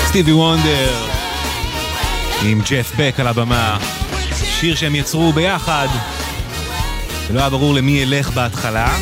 סטיבי וונדר עם ג'ף בק על הבמה, שיר שהם יצרו ביחד ולא היה ברור למי ילך בהתחלה.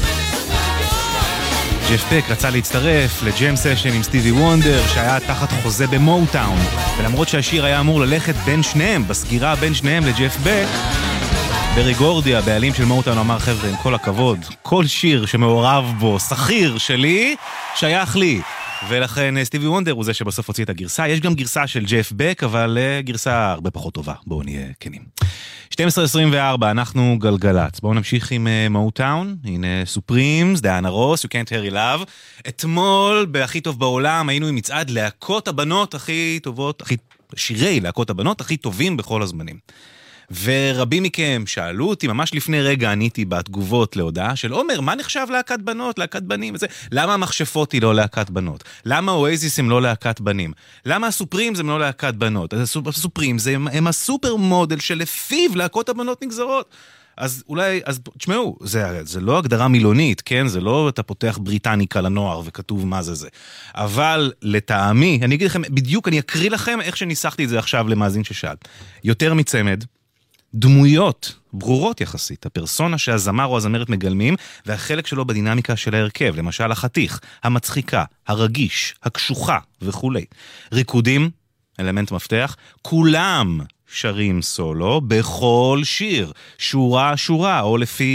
ג'ף בק רצה להצטרף לג'ם סשן עם סטיבי וונדר שהיה תחת חוזה במוטאון, ולמרות שהשיר היה אמור ללכת בין שניהם, בסגירה בין שניהם לג'ף בק, ברי גורדי, הבעלים של מוטאון, אמר חבר'ה, עם כל הכבוד, כל שיר שמעורב בו שכיר שלי שייך לי, ולכן סטיבי וונדר הוא זה שבסוף הוציא את הגרסה. יש גם גרסה של ג'ף בק, אבל גרסה הרבה פחות טובה, בואו נהיה כנים. 12:24, אנחנו גלגלץ. בואו נמשיך עם מוטאון. הנה סופרימס, דיאנה רוס, You Can't Hurry Love. אתמול, בהכי טוב בעולם, היינו עם מצעד להקות הבנות הכי טובות, שירי להקות הבנות הכי טובים בכל הזמנים. ורבים מכם שאלו אותי, ממש לפני רגע עניתי בתגובות להודעה של עומר, מה נחשב להקת בנות, להקת בנים וזה? למה המכשפות היא לא להקת בנות? למה אואזיס הם לא להקת בנים? למה הסופרימס הם לא להקת בנות? הסופרימס הם הסופר מודל שלפיו להקות הבנות נגזרות. אז אולי, אז תשמעו, זה לא הגדרה מילונית, כן? זה לא אתה פותח בריטניקה לנוער וכתוב מה זה. אבל לטעמי, אני אגיד לכם, בדיוק אני אקריא לכם איך שניסחתי את זה עכשיו למאזין ששאל. יותר מצמד, דמויות ברורות יחסית, הפרסונה שהזמר או הזמרת מגלמים, והחלק שלו בדינמיקה של ההרכב, למשל החתיך, המצחיקה, הרגיש, הקשוחה וכו'. ריקודים, אלמנט מפתח, כולם שרים סולו בכל שיר, שורה שורה, או לפי